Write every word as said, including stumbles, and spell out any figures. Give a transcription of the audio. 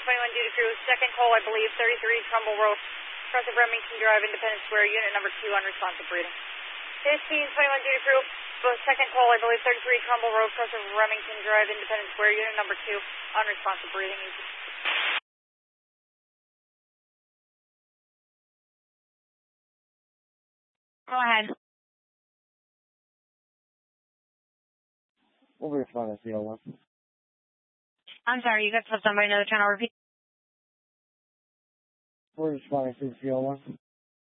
twenty-one duty crew, second call, I believe, thirty-three Trumbull Road, across of Remington Drive, Independence Square, unit number two, unresponsive breathing. fifteen twenty-one duty crew, second call, I believe, thirty-three Trumbull Road, across of Remington Drive, Independence Square, unit number two, unresponsive breathing. Go ahead. We'll respond to C L one. I'm sorry, you got somebody another channel repeat. We're responding to C L one.